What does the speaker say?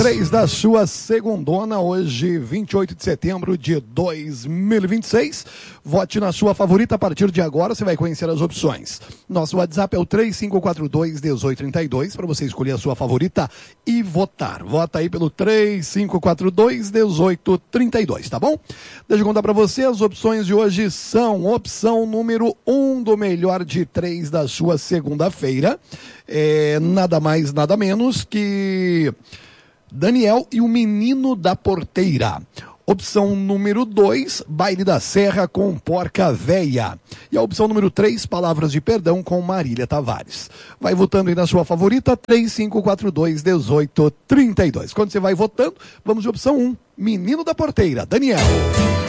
3 da sua segundona, hoje 28 de setembro de 2026. Vote na sua favorita. A partir de agora você vai conhecer as opções. Nosso WhatsApp é o 3542-1832 para você escolher a sua favorita e votar. Vota aí pelo 3542-1832, tá bom? Deixa eu contar para você, as opções de hoje são opção número 1 do melhor de 3 da sua segunda-feira. Nada mais, nada menos que Daniel e o Menino da Porteira. Opção número 2, Baile da Serra com Porca Véia. E a opção número 3, Palavras de Perdão com Marília Tavares. Vai votando aí na sua favorita, 3542-1832. Quando você vai votando, vamos de opção 1, Menino da Porteira, Daniel.